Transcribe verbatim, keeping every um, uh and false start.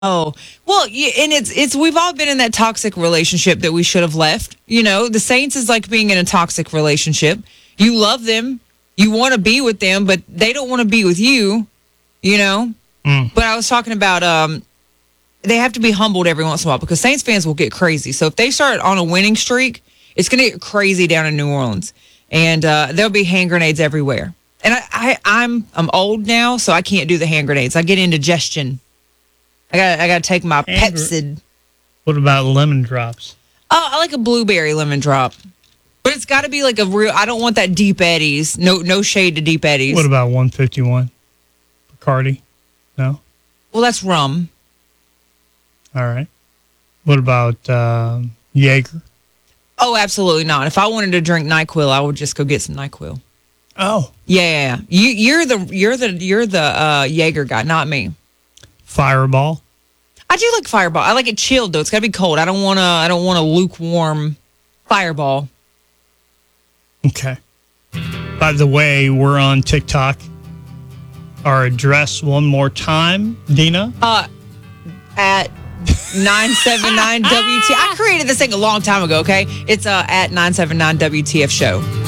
Oh, well, yeah, and it's it's we've all been in that toxic relationship that we should have left. You know, the Saints is like being in a toxic relationship. You love them, you want to be with them, but they don't want to be with you. You know. Mm. But I was talking about um, they have to be humbled every once in a while because Saints fans will get crazy. So if they start on a winning streak, it's going to get crazy down in New Orleans, and uh, there'll be hand grenades everywhere. And I, I I'm I'm old now, so I can't do the hand grenades. I get indigestion. I got I got to take my Hand gr- Pepsid. What about lemon drops? Oh, I like a blueberry lemon drop, but it's got to be like a real. I don't want that Deep Eddies. No, no shade to Deep Eddies. What about one fifty-one? Bacardi? No? Well, that's rum. All right. What about um, Jaeger? Oh, absolutely not. If I wanted to drink NyQuil, I would just go get some NyQuil. Oh. Yeah, yeah, yeah. You, you're the you're the you're the uh, Jaeger guy, not me. Fireball? I do like Fireball. I like it chilled though. It's got to be cold. I don't want to. I don't want a lukewarm Fireball. Okay. By the way, we're on TikTok. Our address one more time, Dina. Uh, at nine seven nine W T. I created this thing a long time ago. Okay, it's uh at nine seven nine W T F show.